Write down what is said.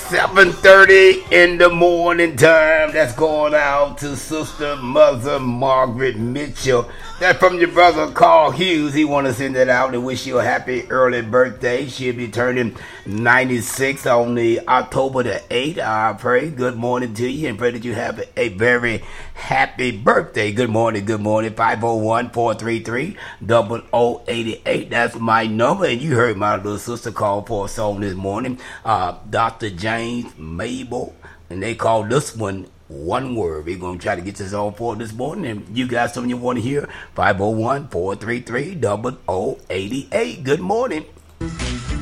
7:30 in the morning time. That's going out to Sister Mother Margaret Mitchell. That's from your brother Carl Hughes. He want to send that out and wish you a happy early birthday. She'll be turning 96 on the October the 8th. I pray good morning to you and pray that you have a very happy birthday. Good morning, 501-433-0088. That's my number. And you heard my little sister call for a song this morning. Dr. James Mabel. And they call this one One Word. We're going to try to get this on for this morning. And you got something you want to hear? 501-433-0088. Good morning.